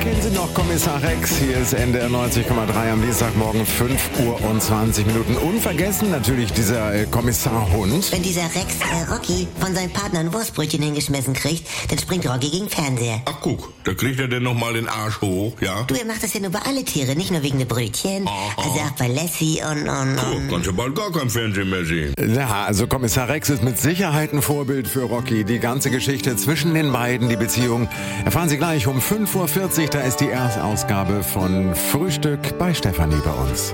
Kennen Sie noch Kommissar Rex? Hier ist NDR 90,3 am Dienstagmorgen 5:20 Uhr. Unvergessen natürlich dieser Kommissarhund. Wenn dieser Rex Rocky von seinem Partner ein Wurstbrötchen hingeschmissen kriegt, dann springt Rocky gegen den Fernseher. Ach guck, da kriegt er denn noch mal den Arsch hoch, ja? Du, er macht das ja nur bei alle Tiere, nicht nur wegen der Brötchen. Also auch bei Lassie und... Kannst ja bald gar kein Fernsehen mehr sehen. Ja, also Kommissar Rex ist mit Sicherheit ein Vorbild für Rocky. Die ganze Geschichte zwischen den beiden, die Beziehung, erfahren Sie gleich um 5:40 Uhr. Da ist die Erstausgabe von Frühstück bei Stefanie bei uns.